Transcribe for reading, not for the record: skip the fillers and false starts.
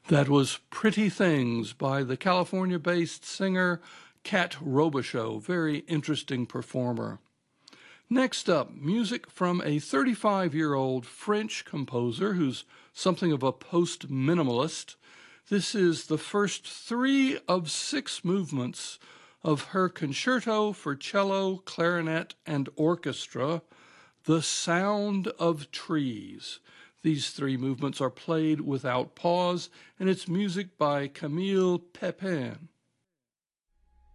That was Pretty Things by the California-based singer Kat Robichaux, very interesting performer. Next up, music from a 35-year-old French composer who's something of a post-minimalist. This is the first 3 of 6 movements of her concerto for cello, clarinet, and orchestra, The Sound of Trees. These 3 movements are played without pause, and it's music by Camille Pépin.